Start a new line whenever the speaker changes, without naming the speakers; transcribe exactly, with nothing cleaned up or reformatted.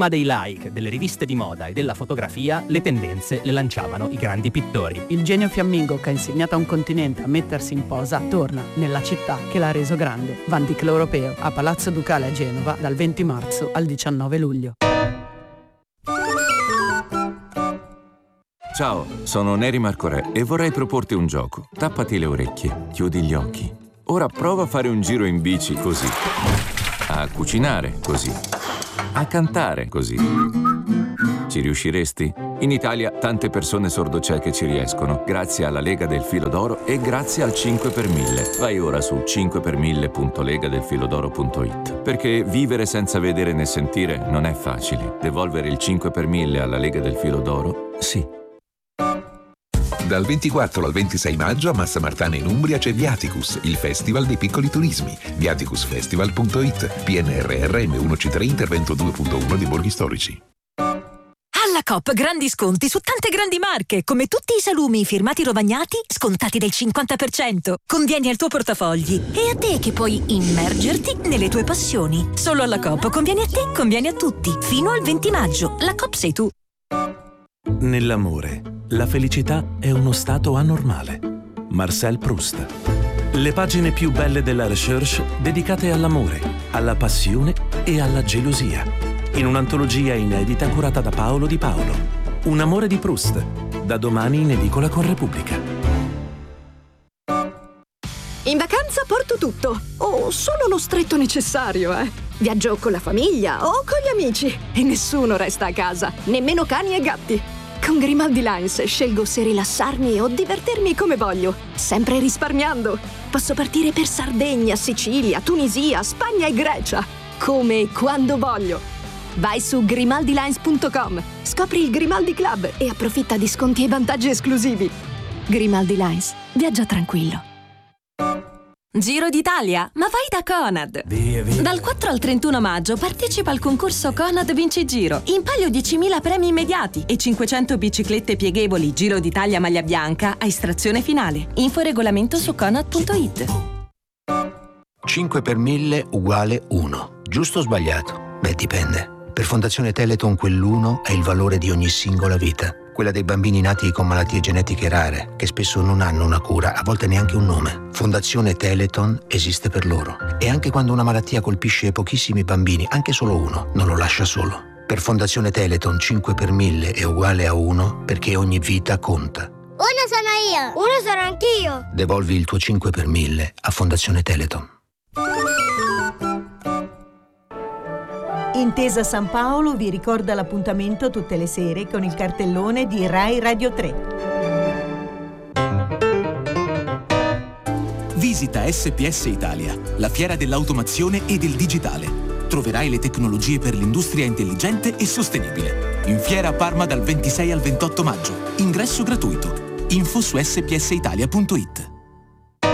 Prima dei like, delle riviste di moda e della fotografia, le tendenze le lanciavano i grandi pittori.
Il genio fiammingo che ha insegnato a un continente a mettersi in posa torna nella città che l'ha reso grande. Van Dyck l'Europeo, a Palazzo Ducale a Genova, dal venti marzo al diciannove luglio.
Ciao, sono Neri Marco Re e vorrei proporti un gioco. Tappati le orecchie, chiudi gli occhi. Ora prova a fare un giro in bici così. A cucinare così. A cantare così. Ci riusciresti? In Italia tante persone sordocieche ci riescono, grazie alla Lega del Filo d'Oro e grazie al cinque per mille. Vai ora su cinque per mille punto lega del filo d'oro punto it. Perché vivere senza vedere né sentire non è facile. Devolvere il cinque per mille alla Lega del Filo d'Oro? Sì.
Dal ventiquattro al ventisei maggio a Massa Martana in Umbria c'è Viaticus, il festival dei piccoli turismi. viaticus festival punto it. P N R R M uno C tre Intervento due punto uno di Borghi Storici.
Alla Coop grandi sconti su tante grandi marche, come tutti i salumi firmati Rovagnati scontati del cinquanta per cento. Convieni al tuo portafogli e a te che puoi immergerti nelle tue passioni. Solo alla Coop convieni a te, convieni a tutti. Fino al venti maggio. La Coop sei tu.
Nell'amore, la felicità è uno stato anormale. Marcel Proust. Le pagine più belle della recherche dedicate all'amore, alla passione e alla gelosia. In un'antologia inedita curata da Paolo Di Paolo. Un amore di Proust. Da domani in edicola con Repubblica.
In vacanza porto tutto, o solo lo stretto necessario, eh. Viaggio con la famiglia o con gli amici e nessuno resta a casa, nemmeno cani e gatti. Con Grimaldi Lines scelgo se rilassarmi o divertirmi come voglio, sempre risparmiando. Posso partire per Sardegna, Sicilia, Tunisia, Spagna e Grecia, come e quando voglio. Vai su grimaldi lines punto com, scopri il Grimaldi Club e approfitta di sconti e vantaggi esclusivi. Grimaldi Lines, viaggia tranquillo.
Giro d'Italia? Ma vai da Conad!
Via, via.
Dal quattro al trentuno maggio partecipa al concorso Conad Vinci Giro. In palio diecimila premi immediati e cinquecento biciclette pieghevoli Giro d'Italia maglia bianca a estrazione finale. Info e regolamento su conad punto it.
cinque per mille uguale uno. Giusto o sbagliato? Beh, dipende. Per Fondazione Teleton quell'uno è il valore di ogni singola vita. Quella dei bambini nati con malattie genetiche rare, che spesso non hanno una cura, a volte neanche un nome. Fondazione Teleton esiste per loro. E anche quando una malattia colpisce pochissimi bambini, anche solo uno, non lo lascia solo. Per Fondazione Teleton cinque per mille è uguale a uno, perché ogni vita conta.
Uno sono io, uno sono anch'io.
Devolvi il tuo cinque per mille a Fondazione Teleton.
Intesa San Paolo vi ricorda l'appuntamento tutte le sere con il cartellone di Rai Radio tre.
Visita S P S Italia, la fiera dell'automazione e del digitale. Troverai le tecnologie per l'industria intelligente e sostenibile. In fiera a Parma dal ventisei al ventotto maggio. Ingresso gratuito. Info su s p s italia punto it.